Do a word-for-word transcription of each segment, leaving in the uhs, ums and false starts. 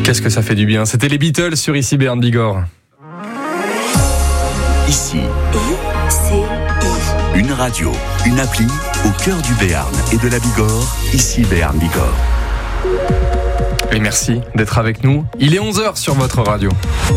Qu'est-ce que ça fait du bien. C'était les Beatles sur Ici Béarn Bigorre. Ici. I C I. Une radio, une appli au cœur du Béarn et de la Bigorre. Ici Béarn Bigorre. Et merci d'être avec nous. Il est onze heures sur votre radio.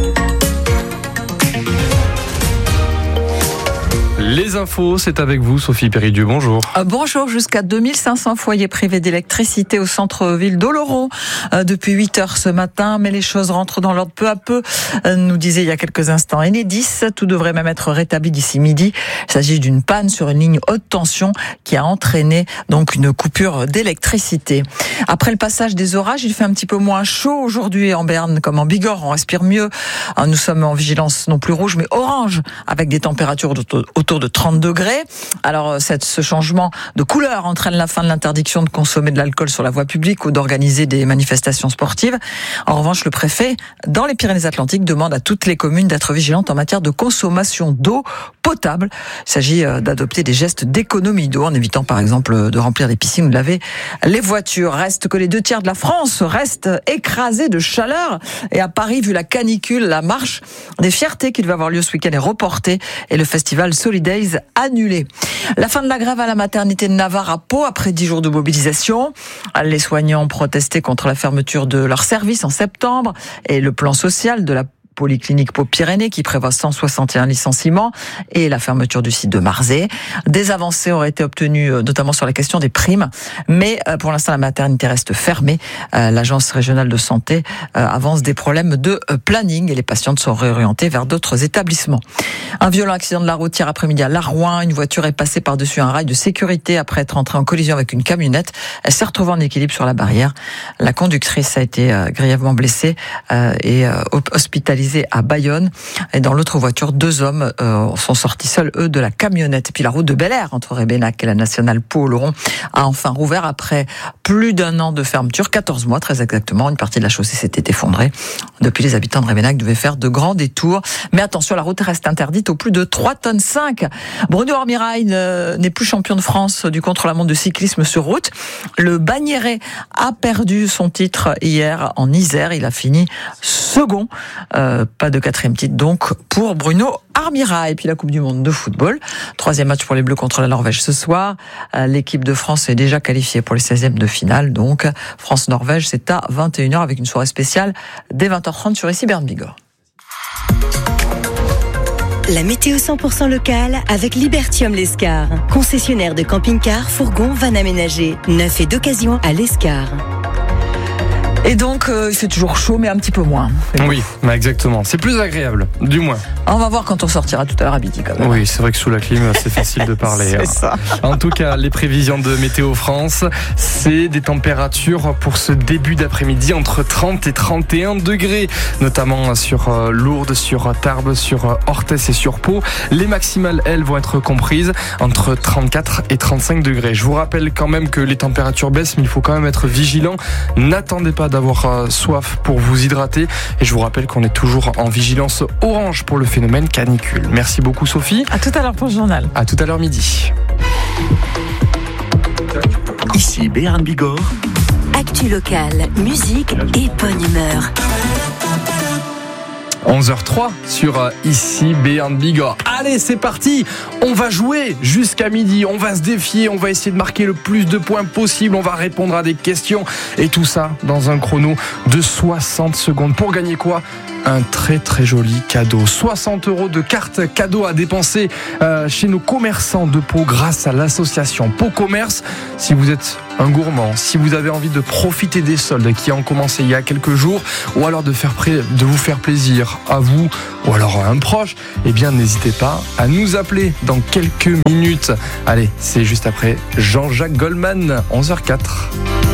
Les infos, c'est avec vous, Sophie Péridieu. Bonjour. Euh, bonjour. Jusqu'à deux mille cinq cents foyers privés d'électricité au centre-ville d'Oloron euh, depuis huit heures ce matin. Mais les choses rentrent dans l'ordre peu à peu, euh, nous disait il y a quelques instants Enedis. Tout devrait même être rétabli d'ici midi. Il s'agit d'une panne sur une ligne haute tension qui a entraîné donc une coupure d'électricité. Après le passage des orages, il fait un petit peu moins chaud aujourd'hui en Béarn comme en Bigorre. On respire mieux. Nous sommes en vigilance non plus rouge mais orange avec des températures autour de trente degrés. Alors, cette, ce changement de couleur entraîne la fin de l'interdiction de consommer de l'alcool sur la voie publique ou d'organiser des manifestations sportives. En revanche, le préfet, dans les Pyrénées-Atlantiques, demande à toutes les communes d'être vigilantes en matière de consommation d'eau potable. Il s'agit d'adopter des gestes d'économie d'eau en évitant, par exemple, de remplir les piscines ou de laver les voitures. Reste que les deux tiers de la France restent écrasés de chaleur. Et à Paris, vu la canicule, la marche des fiertés qui devait avoir lieu ce week-end est reportée et le festival Solidays annulé. La fin de la grève à la maternité de Navarre à Pau après dix jours de mobilisation. Les soignants ont protesté contre la fermeture de leur service en septembre et le plan social de la Polyclinique Pau-Pyrénées qui prévoit cent soixante et un licenciements et la fermeture du site de Marzé. Des avancées auraient été obtenues notamment sur la question des primes, mais pour l'instant la maternité reste fermée. L'agence régionale de santé avance des problèmes de planning et les patientes sont réorientées vers d'autres établissements. Un violent accident de la route hier après-midi à Larouin. Une voiture est passée par-dessus un rail de sécurité après être entrée en collision avec une camionnette. Elle s'est retrouvée en équilibre sur la barrière. La conductrice a été grièvement blessée et hospitalisée à Bayonne. Et dans l'autre voiture, deux hommes euh, sont sortis seuls, eux, de la camionnette. Et puis la route de Bel-Air, entre Rébénac et la nationale Pau-Oloron, a enfin rouvert après plus d'un an de fermeture, quatorze mois très exactement. Une partie de la chaussée s'était effondrée. Depuis, les habitants de Rébénac devaient faire de grands détours. Mais attention, la route reste interdite au plus de trois tonnes cinq. Bruno Armirail n'est plus champion de France du contre-la-montre de cyclisme sur route. Le Bagnérais a perdu son titre hier en Isère. Il a fini second. Euh, Pas de quatrième titre donc pour Bruno Armirail. Et puis la Coupe du Monde de football. Troisième match pour les Bleus contre la Norvège ce soir. L'équipe de France est déjà qualifiée pour les seizièmes de finale. Donc France-Norvège, c'est à vingt et une heures avec une soirée spéciale dès vingt heures trente sur Ici Béarn Bigorre. La météo cent pour cent locale avec Libertium Lescar. Concessionnaire de camping-car, fourgon, van aménagé. Neuf et d'occasion à Lescar. Et donc, euh, il fait toujours chaud, mais un petit peu moins. Oui, bah exactement. C'est plus agréable, du moins. On va voir quand on sortira tout à l'heure à midi, quand même. Oui, c'est vrai que sous la clim, c'est facile de parler. C'est hein. ça. En tout cas, les prévisions de Météo France, c'est des températures pour ce début d'après-midi entre trente et trente et un degrés, notamment sur euh, Lourdes, sur Tarbes, sur euh, Orthès et sur Pau. Les maximales, elles, vont être comprises entre trente-quatre et trente-cinq degrés. Je vous rappelle quand même que les températures baissent, mais il faut quand même être vigilant. N'attendez pas d'avoir soif pour vous hydrater. Et je vous rappelle qu'on est toujours en vigilance orange pour le phénomène canicule. Merci beaucoup Sophie. À tout à l'heure pour le journal. À tout à l'heure midi. Ici Béarn Bigorre. Actu locale, musique et bonne humeur. onze heures zéro trois sur Ici Béarn Bigorre. Allez, c'est parti. On va jouer jusqu'à midi. On va se défier. On va essayer de marquer le plus de points possible. On va répondre à des questions. Et tout ça dans un chrono de soixante secondes. Pour gagner quoi ? Un très très joli cadeau. soixante euros de cartes cadeaux à dépenser euh, chez nos commerçants de Pau grâce à l'association Pau Commerce. Si vous êtes un gourmand, si vous avez envie de profiter des soldes qui ont commencé il y a quelques jours, ou alors de, faire pré- de vous faire plaisir à vous ou alors à un proche, eh bien n'hésitez pas à nous appeler dans quelques minutes. Allez, c'est juste après Jean-Jacques Goldman, onze heures zéro quatre.